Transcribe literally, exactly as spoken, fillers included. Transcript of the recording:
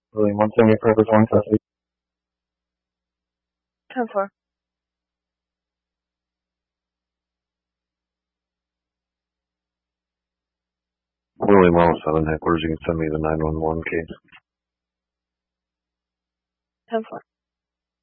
William one seventy Forever one South. ten four. William one oh seven headquarters, you can send me the nine one one case. ten four.